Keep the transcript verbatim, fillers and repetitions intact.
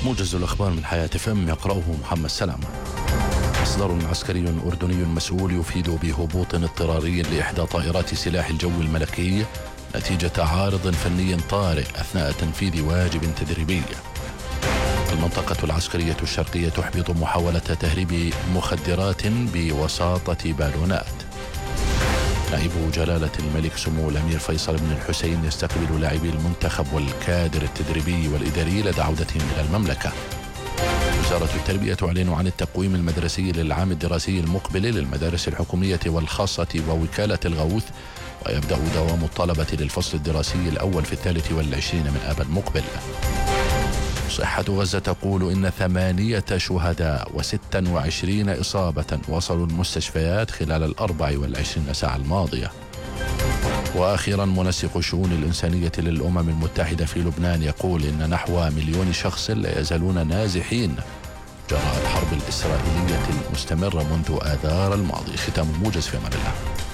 موجز الأخبار من حياة فم يقرأه محمد سلامة. مصدر عسكري أردني مسؤول يفيد بهبوط اضطراري لإحدى طائرات سلاح الجو الملكي نتيجة عارض فني طارئ أثناء تنفيذ واجب تدريبي. المنطقة العسكرية الشرقية تحبط محاولة تهريب مخدرات بوساطة بالونات. نائب جلالة الملك سمو الأمير فيصل بن الحسين يستقبل لاعبي المنتخب والكادر التدريبي والإداري لدى عودتهم إلى المملكة. وزارة التربية تعلن عن التقويم المدرسي للعام الدراسي المقبل للمدارس الحكومية والخاصة ووكالة الغوث، ويبدأ دوام الطلبة للفصل الدراسي الأول في الثالث والعشرين من آب المقبل. صحة غزة تقول إن ثمانية شهداء وستا وعشرين إصابة وصلوا المستشفيات خلال الأربع والعشرين ساعة الماضية. وأخيرا منسق الشؤون الإنسانية للأمم المتحدة في لبنان يقول إن نحو مليون شخص لا يزالون نازحين جراء الحرب الإسرائيلية المستمرة منذ آذار الماضي. ختام موجز، في أمان الله.